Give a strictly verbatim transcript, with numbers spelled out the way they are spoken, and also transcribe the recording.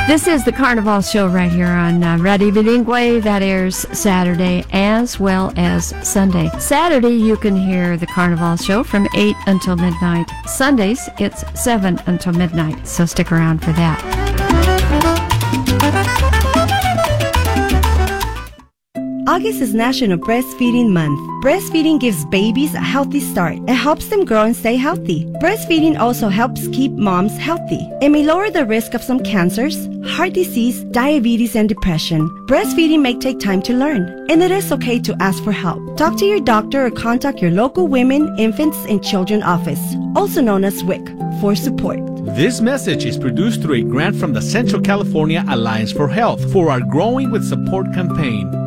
This is the Carnival Show right here on uh, Radio Bilingue. That airs Saturday as well as Sunday. Saturday, you can hear the Carnival Show from eight until midnight. Sundays, it's seven until midnight, so stick around for that. August is National Breastfeeding Month. Breastfeeding gives babies a healthy start. It helps them grow and stay healthy. Breastfeeding also helps keep moms healthy. It may lower the risk of some cancers, heart disease, diabetes, and depression. Breastfeeding may take time to learn, and it is okay to ask for help. Talk to your doctor or contact your local Women, Infants, and Children office, also known as W I C, for support. This message is produced through a grant from the Central California Alliance for Health for our Growing with Support campaign.